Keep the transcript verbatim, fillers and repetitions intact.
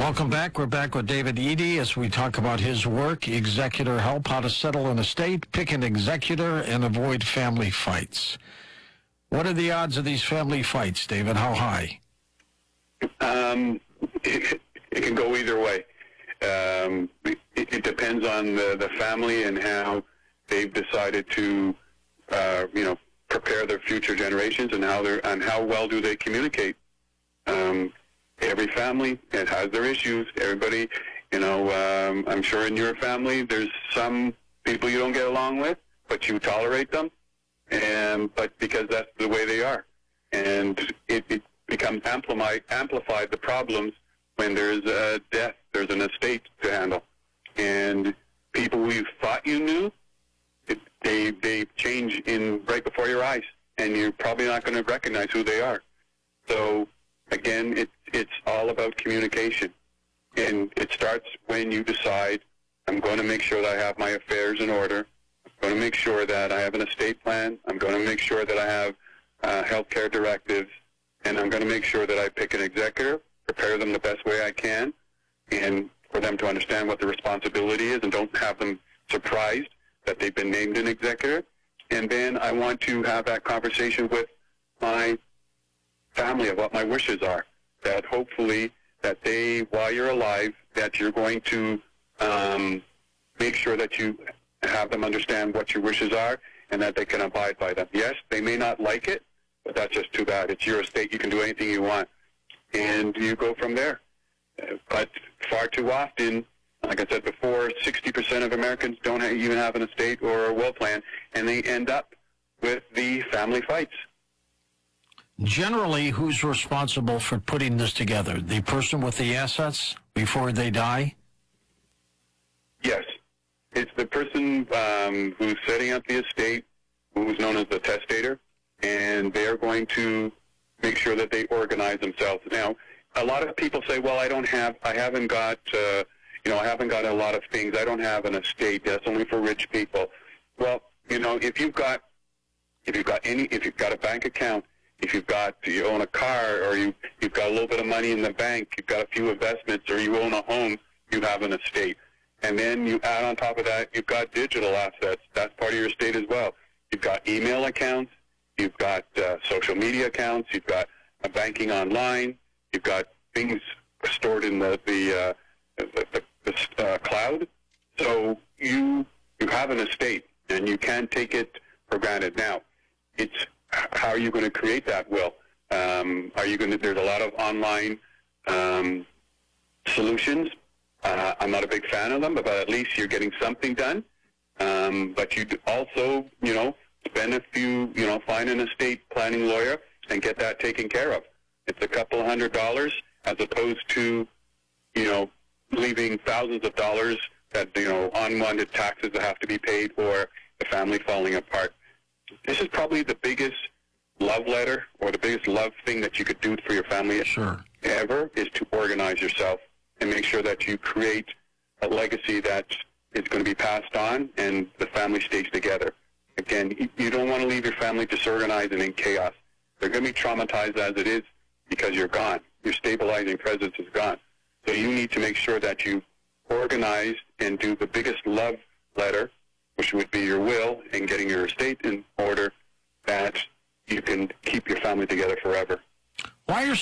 Welcome back. We're back with David Eady as we talk about his work, Executor Help, how to settle an estate, pick an executor, and avoid family fights. What are the odds of these family fights, David? How high? Um, it, it can go either way. Um, it, it depends on the, the family and how they've decided to, uh, you know, prepare their future generations and how they're and how well do they communicate. Um, every family it has their issues. Everybody, you know, um, I'm sure in your family there's some people you don't get along with, but you tolerate them, and but because that's the way they are, and it, it becomes amplified amplified the problems when there's a death, there's an estate to handle, and people who you thought you knew, it, they they change in right before your eyes, and you're probably not going to recognize who they are. So again, it, it's all about communication, and it starts when you decide, I'm going to make sure that I have my affairs in order. I'm going to make sure that I have an estate plan. I'm going to make sure that I have uh, health care directives, and I'm going to make sure that I pick an executor, prepare them the best way I can, and for them to understand what the responsibility is and don't have them surprised that they've been named an executor. And then I want to have that conversation with my family of what my wishes are, that hopefully that they, while you're alive, that you're going to um, make sure that you have them understand what your wishes are and that they can abide by them. Yes, they may not like it, but that's just too bad. It's your estate. You can do anything you want, and you go from there. Uh, but far too often, like I said before, sixty percent of Americans don't ha- even have an estate or a will plan, and they end up with the family fights. Generally, who's responsible for putting this together? The person with the assets before they die? Yes. It's the person um, who's setting up the estate, who's known as the testator, and they're going to make sure that they organize themselves. Now, a lot of people say, well, I don't have, I haven't got, uh, you know, I haven't got a lot of things. I don't have an estate. That's only for rich people. Well, you know, if you've got, if you've got any, if you've got a bank account, if you've got, you own a car, or you, you've got a little bit of money in the bank, you've got a few investments, or you own a home, you have an estate. And then you add on top of that, you've got digital assets. That's part of your estate as well. You've got email accounts, you've got uh, social media accounts, you've got uh, banking online, you've got things stored in the, the, uh, the, the, the uh, cloud. So you, you have an estate, and you can't take it for granted. Now, it's how are you going to create that will? Um, are you going to? There's a lot of online um, solutions. Uh, I'm not a big fan of them, but at least you're getting something done. Um, but you also, you know, spend a few, you know, find an estate planning lawyer and get that taken care of. It's a couple of hundred dollars as opposed to, you know, leaving thousands of dollars that, you know, unwanted taxes that have to be paid or the family falling apart. This is probably the biggest love letter or the biggest love thing that you could do for your family Sure. ever is to organize yourself and make sure that you create a legacy that is going to be passed on and the family stays together. Again, you don't want to leave your family disorganized and in chaos. They're going to be traumatized as it is because you're gone. Your stabilizing presence is gone. So you need to make sure that you organize and do the biggest love letter, which would be your will and getting your estate in order, that you can keep your family together forever. Why are